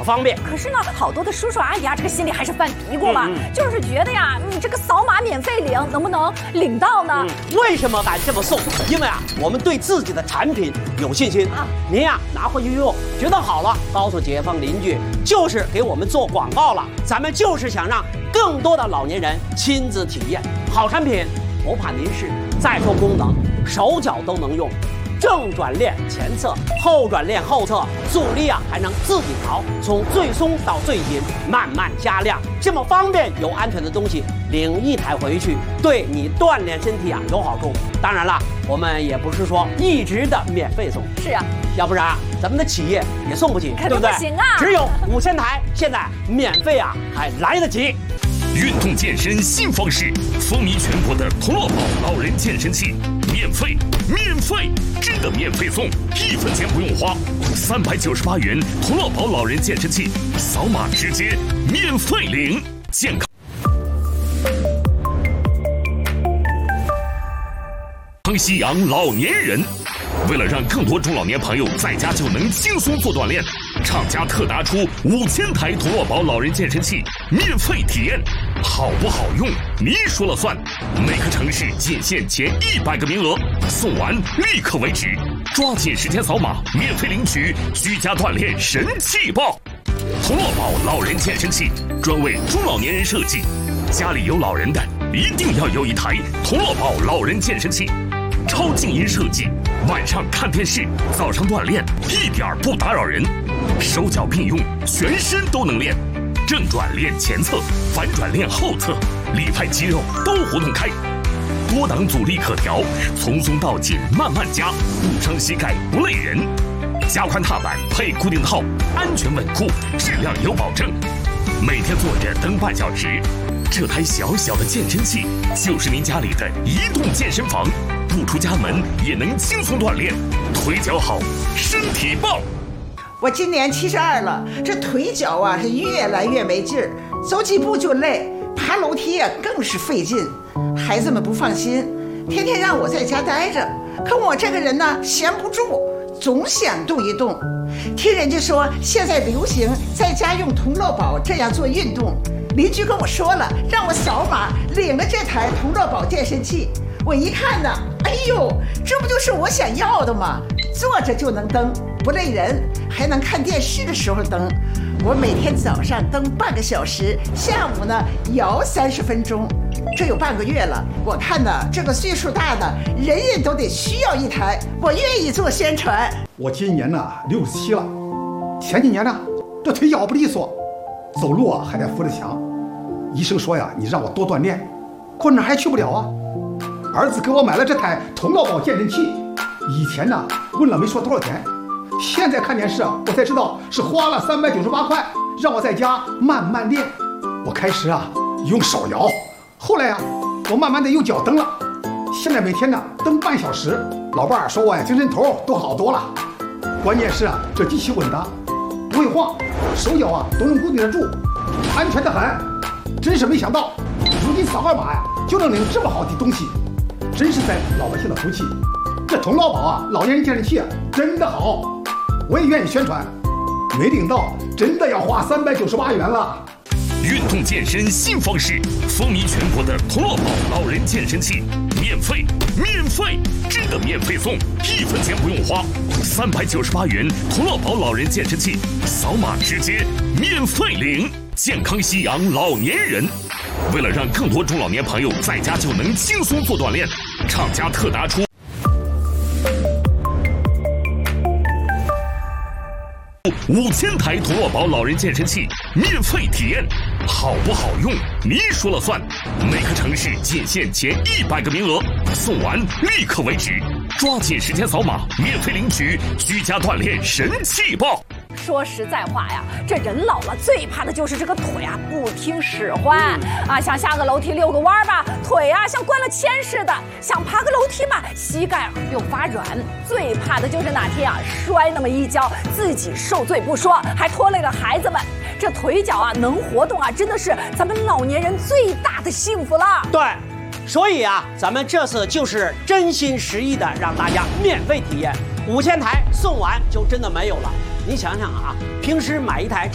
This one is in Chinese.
方便。 可是呢，好多的叔叔阿姨啊，这个心里还是犯嘀咕嘛，就是觉得呀，你这个扫码免费领，能不能领到呢？ 为什么敢这么送？因为啊，我们对自己的产品有信心啊。您呀，拿回去用，觉得好了，告诉街坊邻居，就是给我们做广告了。咱们就是想让更多的老年人亲自体验好产品，不怕您是再多功能，手脚都能用。正转链前侧，后转链后侧，阻力啊还能自己调，从最松到最紧，慢慢加量，这么方便又安全的东西，领一台回去，对你锻炼身体啊有好处。当然了，我们也不是说一直的免费送， 是啊， 要不然咱们的企业也送不起，对不对？ 不行啊， 只有5000台，现在免费啊还来得及。 运动健身新方式，风靡全国的同乐宝老人健身器，免费，真的免费送，1分钱不用花，398元同乐宝老人健身器，扫码直接免费领，健康西洋老年人。为了让更多中老年朋友在家就能轻松做锻炼，厂家特拿出5000台同乐宝老人健身器免费体验，好不好用你说了算。每个城市仅限前100个名额，送完立刻为止，抓紧时间扫码免费领取居家锻炼神器包。同乐宝老人健身器专为中老年人设计，家里有老人的一定要有一台同乐宝老人健身器，超静音设计，晚上看电视，早上锻炼一点不打扰人，手脚并用，全身都能练，正转练前侧，反转练后侧，里派肌肉都活动开，多档阻力可调，从松到紧慢慢加，不伤膝盖不累人，加宽踏板配固定套，安全稳固，质量有保证。每天坐着蹬半小时，这台小小的健身器就是您家里的移动健身房，不出家门也能轻松锻炼，腿脚好，身体棒。 我今年72了，这腿脚啊是越来越没劲儿，走几步就累，爬楼梯啊更是费劲。孩子们不放心，天天让我在家待着，可我这个人呢闲不住，总想动一动。听人家说现在流行在家用同乐宝这样做运动，邻居跟我说了，让我扫码领了这台同乐宝健身器。我一看呢，哎呦，这不就是我想要的吗？坐着就能蹬，不累人，还能看电视的时候蹬。我每天早上蹬半个小时，下午呢摇30分钟，这有半个月了。我看呢，这个岁数大的人人都得需要一台，我愿意做宣传。 我今年呢67了，前几年呢这腿脚不利索，走路啊还得扶着墙。医生说呀，你让我多锻炼，可哪还去不了啊。儿子给我买了这台同乐宝健身器，以前呢问了没说多少钱，现在看电视我才知道是花了398块，让我在家慢慢练。我开始啊用手摇，后来啊我慢慢的用脚蹬了，现在每天呢蹬半小时。老伴儿说我呀精神头都好多了。关键是啊这机器稳当，不会晃，手脚啊都能固定得住，安全的很。真是没想到，如今扫个码呀就能领这么好的东西，真是在老百姓的福气。这同乐宝啊老年人健身器啊真的好，我也愿意宣传。没领到真的要花398元了。 运动健身新方式，风靡全国的同乐宝老人健身器，免费，真的免费送，1分钱不用花，398元同乐宝老人健身器，扫码直接免费领，健康西洋老年人。为了让更多中老年朋友在家就能轻松做锻炼，厂家特拿出5000台同乐宝老人健身器免费体验，好不好用你说了算。每个城市仅限前100个名额，送完立刻为止，抓紧时间扫码免费领取居家锻炼神器包。 说实在话呀，这人老了最怕的就是这个腿啊不听使唤啊，想下个楼梯遛个弯吧，腿啊像灌了铅似的；想爬个楼梯嘛，膝盖又发软。最怕的就是哪天啊摔那么一跤，自己受罪不说，还拖累了孩子们。这腿脚啊能活动啊，真的是咱们老年人最大的幸福了。 对。所以啊，咱们这次就是真心实意的让大家免费体验，5000台送完就真的没有了。你想想啊，平时买一台